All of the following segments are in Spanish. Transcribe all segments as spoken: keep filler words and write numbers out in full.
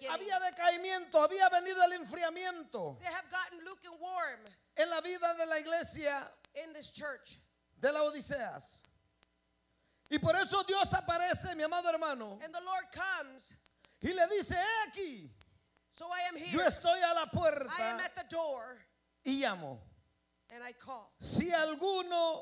había decaimiento, había venido el enfriamiento They have gotten lukewarm en la vida de la iglesia in this church. de la Odiseas. Y por eso Dios aparece, mi amado hermano, And the Lord comes. y le dice: he aquí, So I am yo here. estoy a la I am puerta at the door y llamo. and I call. Si alguno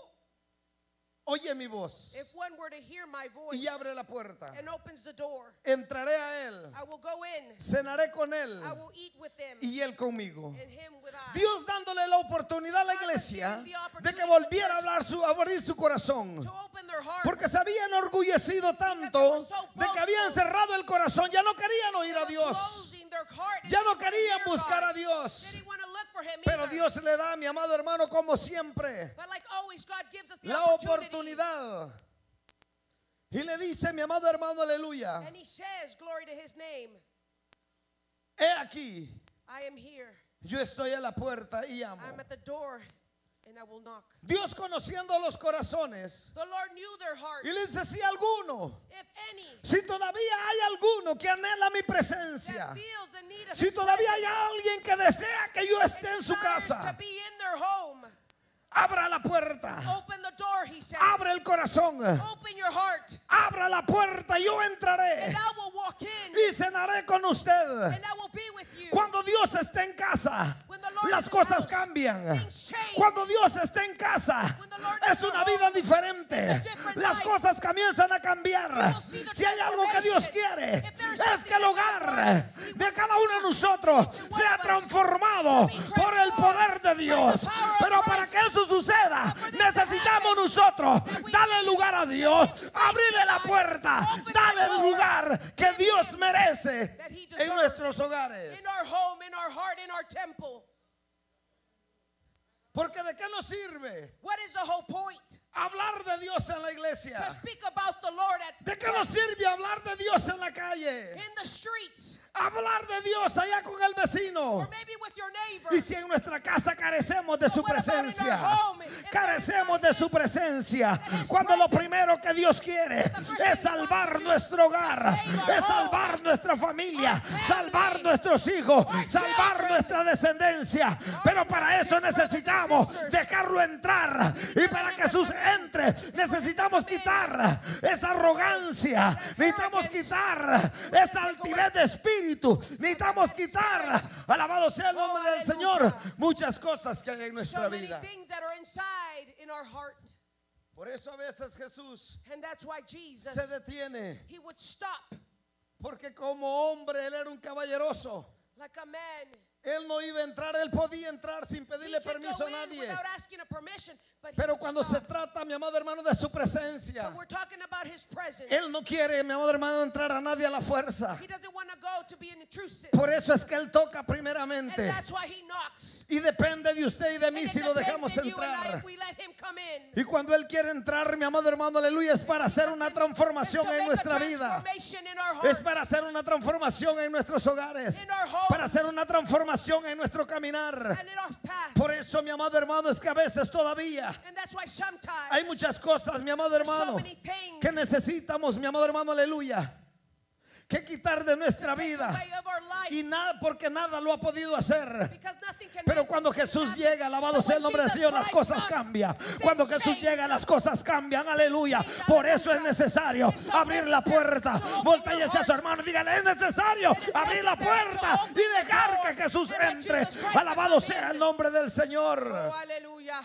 oye mi voz If one were to hear my voice y abre la puerta, and opens the door, entraré a él, I will go in. cenaré con él I will eat with them y él conmigo. and him with I. Dios dándole la oportunidad a la iglesia de que volviera a hablar su, a abrir su corazón, To open their heart. porque se habían enorgullecido tanto de que habían cerrado el corazón, ya no querían oír a They were Dios, closing their heart and ya they no didn't wanna querían hear buscar God. a Dios. They didn't want to look for him Pero either. Dios le da, mi amado hermano, como siempre, But like always, God gives us the la opportunity. oportunidad. Y le dice, mi amado hermano, aleluya, And he says, glory to his name, he aquí, I am here. yo estoy a la puerta y llamo. I'm at the door and I will knock. Dios, conociendo los corazones, The Lord knew their heart. y le dice: si alguno, If any si todavía hay alguno que anhela mi presencia, that feels the need of si his todavía hay presence alguien que desea que yo esté and en su desires casa, to be in their home, abra la puerta, open the door, he says. abre el corazón, Open your heart abra la puerta, yo entraré and I will walk in y cenaré con usted. and I will be with you. Cuando Dios está en casa, When the Lord las is in cosas house, cambian. things change. Cuando Dios está en casa, When the Lord es is una at vida home, diferente. it's a different Las life. cosas comienzan a cambiar. You will see the Si hay algo que Dios transformation. quiere, If there is es something que el that God hogar wants, He de wants cada uno de nosotros one sea of us transformado to be por el poder de transformed Dios. by the power of Pero para Christ. que eso suceda, But for this to necesitamos happen, nosotros that we darle need to lugar a Dios, give space abrirle to la God, puerta, open darle that el door, lugar que give Dios Him merece that He en deserves nuestros hogares. in our home, in our heart, in our temple. Porque ¿de qué nos sirve What is the whole point? hablar de Dios en la To iglesia? speak about the Lord at ¿De qué nos sirve hablar de Dios en la calle? in the streets, Hablar de Dios allá con el vecino. or maybe with your neighbor. Y si en nuestra casa carecemos de su But what about in our presencia, home? If there is carecemos not de su presencia, His cuando lo presence, primero que Dios quiere the first es thing He wants salvar to do nuestro is hogar, save our es home, salvar nuestra familia, our family, salvar nuestros hijos, our salvar children, nuestra descendencia. Pero para eso brothers and necesitamos sisters. dejarlo entrar, y para que Jesús entre necesitamos quitar esa arrogancia, necesitamos quitar esa altivez de espíritu, necesitamos quitar, alabado sea el nombre del Señor, muchas cosas que hay en nuestra So many vida. things that are inside in our heart. Por eso a veces Jesús And that's why Jesus, se detiene, he would stop porque como hombre él era un caballeroso. like a man. Él no iba a entrar, él podía entrar sin He pedirle could permiso go a in nadie. without asking a permission, but he Pero would cuando se stop. trata, mi amado hermano, de su presencia, But we're talking about his presence. él no quiere, mi amado hermano, entrar a nadie a la fuerza. He doesn't want to go to be an intrusive. Por eso es que él toca And primeramente. that's why he knocks. Y depende de usted y de And mí it si lo depends dejamos on you and I entrar. if we let him come in. Y cuando él quiere entrar, mi amado hermano, aleluya, es para hacer una It's transformación to en make a nuestra vida. transformation in our Es heart. para hacer una transformación en nuestros hogares. In our homes. Para hacer una transformación en nuestro caminar. And in our path. Por eso, mi amado hermano, es que a veces todavía And that's why sometimes hay muchas cosas, mi amado there's so hermano, many things que necesitamos, mi amado hermano, aleluya, que quitar de nuestra take vida. away of our life Y nada, porque nada lo ha podido hacer. because nothing can Pero make cuando these things Jesús happen. llega, alabado But sea el when nombre del Jesus Señor, las Christ cosas comes, cambian. things Cuando Jesús change. llega, las cosas cambian. Aleluya. Por eso es necesario abrir la puerta. Voltéese a su hermano y dígale: es necesario abrir la puerta y dejar que Jesús entre. Alabado sea el nombre del Señor. Oh, aleluya.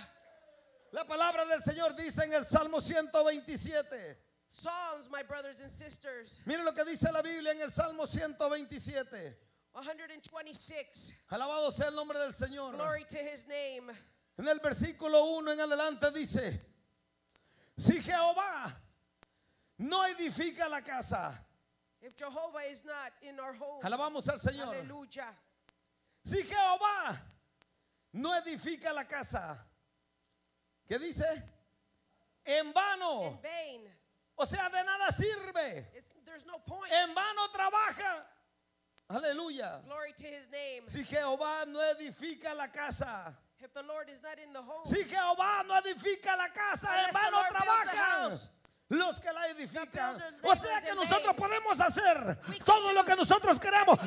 La palabra del Señor dice en el Salmo ciento veintisiete. Psalms, my brothers and sisters, Mire lo que dice la Biblia en el Salmo ciento veintisiete. one twenty-six. Alabado sea el nombre del Señor. Glory to his name. En el versículo uno en adelante dice: si Jehová no edifica la casa, If Jehovah is not in our home, alabamos al Señor. hallelujah. Si Jehová no edifica la casa, ¿qué dice? En vano. In vain. O sea, de nada sirve. It's, there's no point. En vano trabaja. Aleluya. Glory to his name. Si Jehová no edifica la casa, If the Lord is not in the home, si Jehová no edifica la casa, en Unless the vano Lord builds the trabajan house, los que la edifican. builders O sea labors que in nosotros vain. podemos hacer We can todo do lo que nosotros queramos,